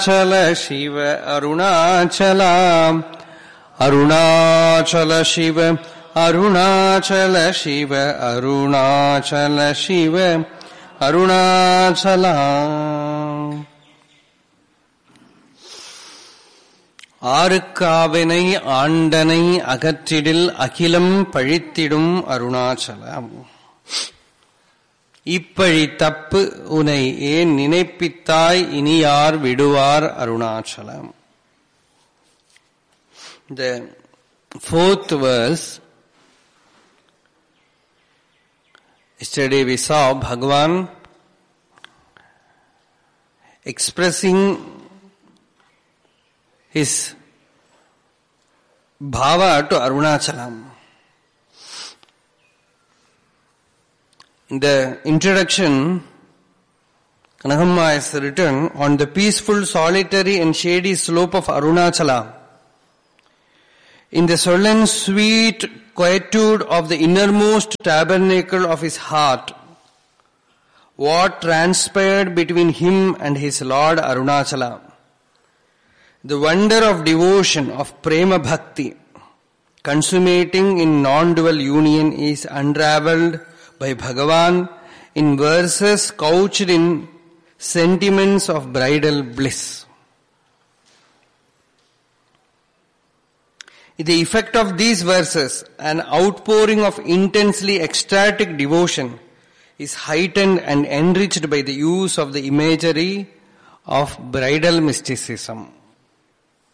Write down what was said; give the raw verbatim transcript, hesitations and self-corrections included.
Arunachala Shiva, Arunachala, Arunachala Shiva, Arunachala Shiva, Arunachala Shiva, Arunachala. ஆறுக்காவினை ஆண்டனை அகற்றிடில் அகிலம் பழித்திடும் அருணாச்சலம். இப்பழி தப்பு உனை ஏன் நினைப்பித்தாய் இனி யார் விடுவார் Arunachalam. The fourth verse, yesterday we saw Bhagavan expressing his bhava to Arunachalam. In the introduction, Kanakamma has written, on the peaceful, solitary and shady slope of Arunachala, in the solemn, sweet quietude of the innermost tabernacle of his heart, what transpired between him and his Lord Arunachala. The wonder of devotion, of prema bhakti, consummating in non-dual union, is unravelled by Bhagavan in verses couched in sentiments of bridal bliss. The effect of these verses, an outpouring of intensely ecstatic devotion, is heightened and enriched by the use of the imagery of bridal mysticism.